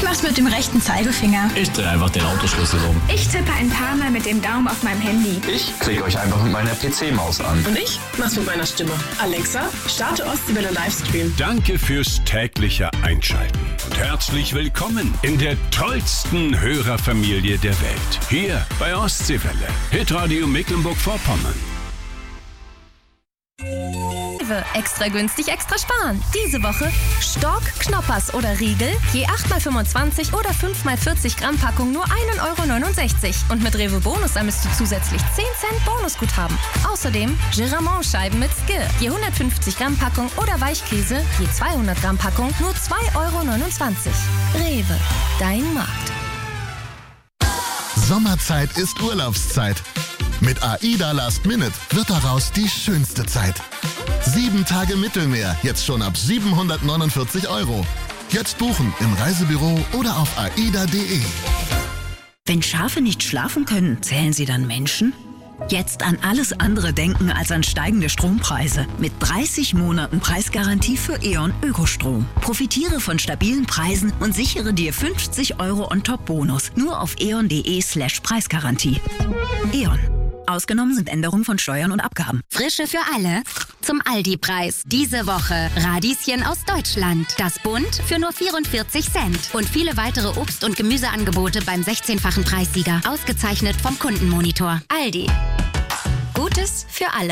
mach's mit dem rechten Zeigefinger. Ich drehe einfach den Autoschlüssel um. Ich tippe ein paar Mal mit dem Daumen auf meinem Handy. Ich klicke euch einfach mit meiner PC-Maus an. Und ich mach's mit meiner Stimme. Alexa, starte Ostseewelle Livestream. Danke fürs tägliche Einschalten. Und herzlich willkommen in der tollsten Hörerfamilie der Welt. Hier bei Ostseewelle. Hitradio Mecklenburg-Vorpommern. Extra günstig, extra sparen. Diese Woche Stork, Knoppers oder Riegel, je 8x25 oder 5x40 Gramm Packung nur 1,69 €. Und mit Rewe Bonus ermisst du zusätzlich 10 Cent Bonusguthaben. Außerdem Giramont-Scheiben mit Skir, je 150 Gramm Packung oder Weichkäse, je 200 Gramm Packung nur 2,29 €. Rewe, dein Markt. Sommerzeit ist Urlaubszeit. Mit AIDA Last Minute wird daraus die schönste Zeit. 7 Tage Mittelmeer, jetzt schon ab 749 €. Jetzt buchen im Reisebüro oder auf aida.de. Wenn Schafe nicht schlafen können, zählen sie dann Menschen? Jetzt an alles andere denken als an steigende Strompreise. Mit 30 Monaten Preisgarantie für E.ON Ökostrom. Profitiere von stabilen Preisen und sichere dir 50 € On-Top-Bonus. Nur auf eon.de/Preisgarantie. E.ON. Ausgenommen sind Änderungen von Steuern und Abgaben. Frische für alle zum Aldi-Preis. Diese Woche Radieschen aus Deutschland. Das Bund für nur 44 Cent. Und viele weitere Obst- und Gemüseangebote beim 16-fachen Preissieger. Ausgezeichnet vom Kundenmonitor. Aldi. Gutes für alle.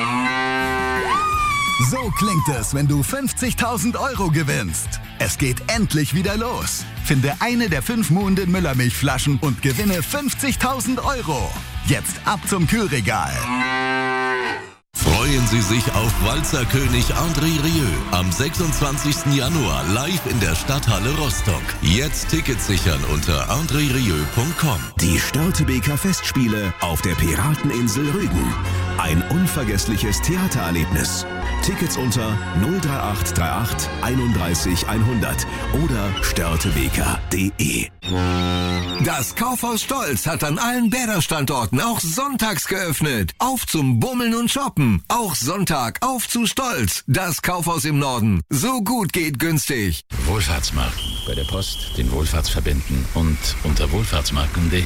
So klingt es, wenn du 50.000 € gewinnst. Es geht endlich wieder los. Finde eine der 5 Muhnden Müllermilchflaschen und gewinne 50.000 €. Jetzt ab zum Kühlregal. Freuen Sie sich auf Walzerkönig André Rieu am 26. Januar live in der Stadthalle Rostock. Jetzt Tickets sichern unter andrerieu.com. Die Störtebeker Festspiele auf der Pirateninsel Rügen. Ein unvergessliches Theatererlebnis. Tickets unter 03838 31 100 oder störtebeker.de. Das Kaufhaus Stolz hat an allen Bäderstandorten auch sonntags geöffnet. Auf zum Bummeln und Shoppen. Auch Sonntag auf zu Stolz. Das Kaufhaus im Norden. So gut geht günstig. Wohlfahrtsmarken. Bei der Post den Wohlfahrtsverbänden und unter wohlfahrtsmarken.de.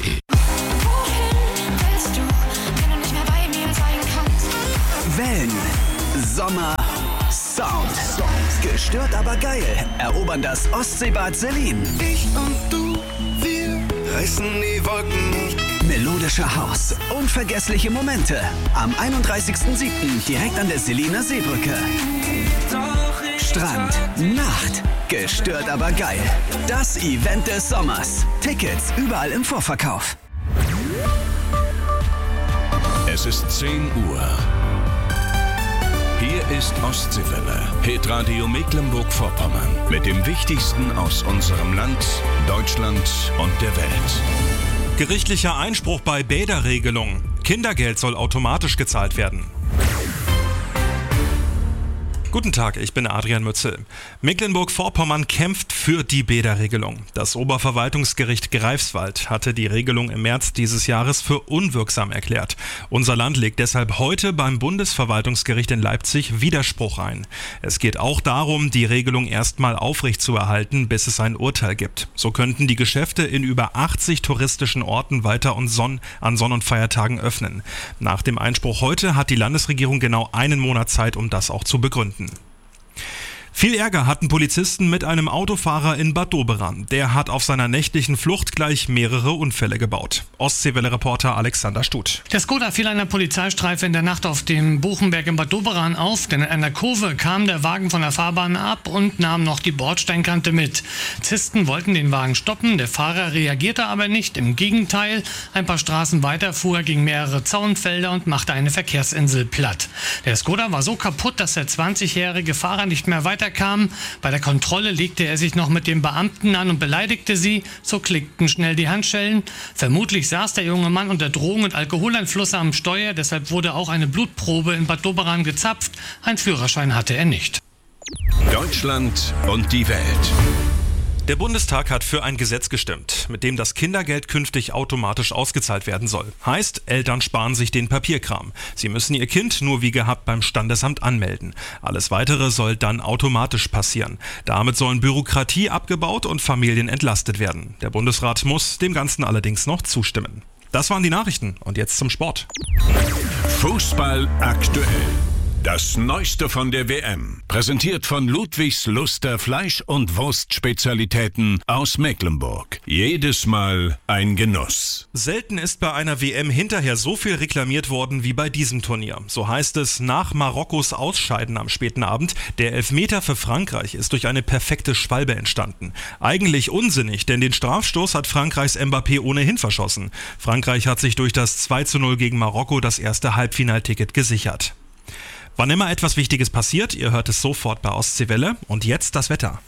Wellen. Sommer. Sound. Gestört aber geil. Erobern das Ostseebad Selin. Ich und du, wir reißen die Wolken. Melodischer Haus. Unvergessliche Momente. Am 31.07. direkt an der Seliner Seebrücke. Strand. Nacht. Gestört aber geil. Das Event des Sommers. Tickets überall im Vorverkauf. Es ist 10 Uhr. Hier ist Ostseewelle, Hitradio Mecklenburg-Vorpommern. Mit dem Wichtigsten aus unserem Land, Deutschland und der Welt. Gerichtlicher Einspruch bei Bäderregelung. Kindergeld soll automatisch gezahlt werden. Guten Tag, ich bin Adrian Mützel. Mecklenburg-Vorpommern kämpft für die Bäderregelung. Das Oberverwaltungsgericht Greifswald hatte die Regelung im März dieses Jahres für unwirksam erklärt. Unser Land legt deshalb heute beim Bundesverwaltungsgericht in Leipzig Widerspruch ein. Es geht auch darum, die Regelung erstmal aufrechtzuerhalten, bis es ein Urteil gibt. So könnten die Geschäfte in über 80 touristischen Orten weiter an Sonn- und Feiertagen öffnen. Nach dem Einspruch heute hat die Landesregierung genau einen Monat Zeit, um das auch zu begründen. Viel Ärger hatten Polizisten mit einem Autofahrer in Bad Doberan. Der hat auf seiner nächtlichen Flucht gleich mehrere Unfälle gebaut. Ostseewelle-Reporter Alexander Stuth. Der Skoda fiel einer Polizeistreife in der Nacht auf dem Buchenberg in Bad Doberan auf, denn in einer Kurve kam der Wagen von der Fahrbahn ab und nahm noch die Bordsteinkante mit. Polizisten wollten den Wagen stoppen, der Fahrer reagierte aber nicht. Im Gegenteil, ein paar Straßen weiter fuhr er gegen mehrere Zaunfelder und machte eine Verkehrsinsel platt. Der Skoda war so kaputt, dass der 20-jährige Fahrer nicht mehr weiterkam. Bei der Kontrolle legte er sich noch mit dem Beamten an und beleidigte sie. So klickten schnell die Handschellen. Vermutlich saß der junge Mann unter Drogen- und Alkoholeinfluss am Steuer. Deshalb wurde auch eine Blutprobe in Bad Doberan gezapft. Ein Führerschein hatte er nicht. Deutschland und die Welt. Der Bundestag hat für ein Gesetz gestimmt, mit dem das Kindergeld künftig automatisch ausgezahlt werden soll. Heißt, Eltern sparen sich den Papierkram. Sie müssen ihr Kind nur wie gehabt beim Standesamt anmelden. Alles Weitere soll dann automatisch passieren. Damit sollen Bürokratie abgebaut und Familien entlastet werden. Der Bundesrat muss dem Ganzen allerdings noch zustimmen. Das waren die Nachrichten und jetzt zum Sport. Fußball aktuell. Das Neueste von der WM. Präsentiert von Ludwigs Luster Fleisch- und Wurstspezialitäten aus Mecklenburg. Jedes Mal ein Genuss. Selten ist bei einer WM hinterher so viel reklamiert worden wie bei diesem Turnier. So heißt es nach Marokkos Ausscheiden am späten Abend. Der Elfmeter für Frankreich ist durch eine perfekte Schwalbe entstanden. Eigentlich unsinnig, denn den Strafstoß hat Frankreichs Mbappé ohnehin verschossen. Frankreich hat sich durch das 2:0 gegen Marokko das erste Halbfinalticket gesichert. Wann immer etwas Wichtiges passiert, ihr hört es sofort bei Ostseewelle. Und jetzt das Wetter.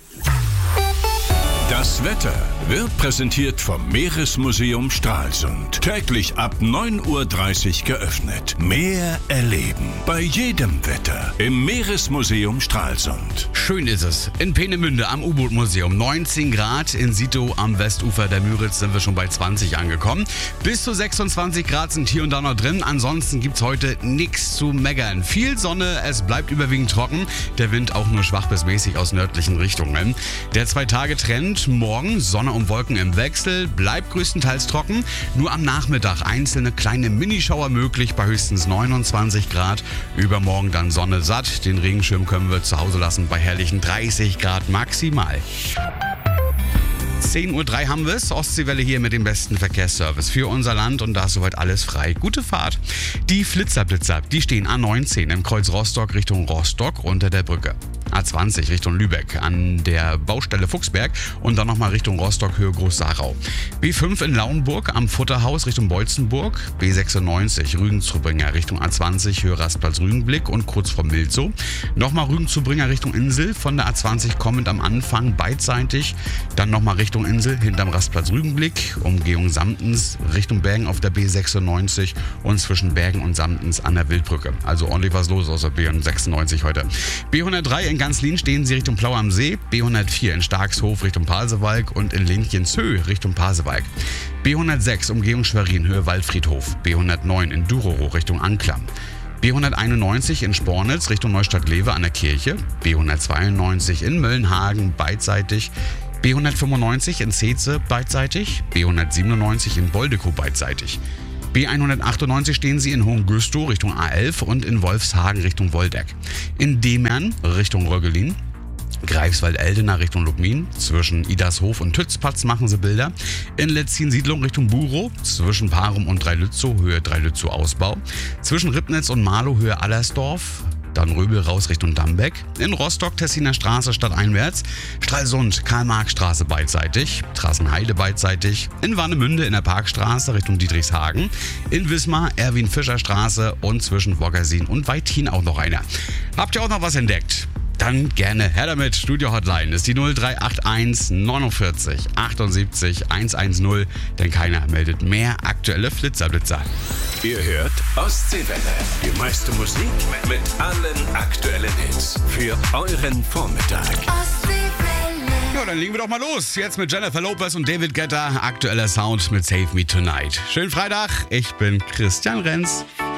Das Wetter wird präsentiert vom Meeresmuseum Stralsund. Täglich ab 9:30 Uhr geöffnet. Mehr erleben bei jedem Wetter im Meeresmuseum Stralsund. Schön ist es. In Peenemünde am U-Boot-Museum 19 Grad. In Sito am Westufer der Müritz sind wir schon bei 20 angekommen. Bis zu 26 Grad sind hier und da noch drin. Ansonsten gibt's heute nichts zu meckern. Viel Sonne, es bleibt überwiegend trocken. Der Wind auch nur schwach bis mäßig aus nördlichen Richtungen. Der 2-Tage-Trend morgen, Sonne und Wolken im Wechsel, bleibt größtenteils trocken. Nur am Nachmittag einzelne kleine Minischauer möglich bei höchstens 29 Grad. Übermorgen dann Sonne satt. Den Regenschirm können wir zu Hause lassen bei herrlichen 30 Grad maximal. 10:03 Uhr haben wir es. Ostseewelle hier mit dem besten Verkehrsservice für unser Land und da ist soweit alles frei. Gute Fahrt. Die Flitzerblitzer, die stehen A19 im Kreuz Rostock Richtung Rostock unter der Brücke. A20 Richtung Lübeck an der Baustelle Fuchsberg und dann nochmal Richtung Rostock Höhe Groß-Sarau. B5 in Lauenburg am Futterhaus Richtung Beutzenburg. B96 Rügen-Zurbringer Richtung A20 Höhe Rastplatz Rügenblick und kurz vor Milzow. Nochmal Rügen-Zurbringer Richtung Insel von der A20 kommend am Anfang beidseitig. Dann nochmal Richtung Insel hinterm Rastplatz Rügenblick. Umgehung Samtens Richtung Bergen auf der B96 und zwischen Bergen und Samtens an der Wildbrücke. Also ordentlich was los aus der B96 heute. B103 in Ganzlin stehen Sie Richtung Plau am See, B104 in Starkshof Richtung Pasewalk und in Linchenzhö Richtung Pasewalk. B106 Umgehung Schwerin Höhe Waldfriedhof, B109 in Duroro Richtung Anklam. B191 in Spornitz Richtung Neustadt-Lewe an der Kirche, B192 in Möllenhagen beidseitig, B195 in Zeetze beidseitig, B197 in Boldekow beidseitig. B198 stehen Sie in Hohengüstow Richtung A11 und in Wolfshagen Richtung Woldeck. In Demern Richtung Röggelin. Greifswald-Eldena Richtung Lubmin. Zwischen Idarshof und Tützpatz machen Sie Bilder. In Letzin-Siedlung Richtung Burow. Zwischen Parum und Dreilützow Höhe Dreilützow Ausbau. Zwischen Ribnitz und Marlow Höhe Allersdorf. Dann Röbel raus Richtung Dambeck. In Rostock Tessiner Straße stadteinwärts. Stralsund Karl-Marx-Straße beidseitig. Trassenheide beidseitig. In Warnemünde in der Parkstraße Richtung Dietrichshagen. In Wismar Erwin-Fischer-Straße und zwischen Woggersin und Weithin auch noch einer. Habt ihr auch noch was entdeckt? Dann gerne her damit. Studio Hotline ist die 0381 49 78 110, denn keiner meldet mehr aktuelle Flitzerblitzer. Ihr hört Ostseewelle. Die meiste Musik mit allen aktuellen Hits für euren Vormittag. Ja, dann legen wir doch mal los. Jetzt mit Jennifer Lopez und David Guetta. Aktueller Sound mit Save Me Tonight. Schönen Freitag. Ich bin Christian Renz.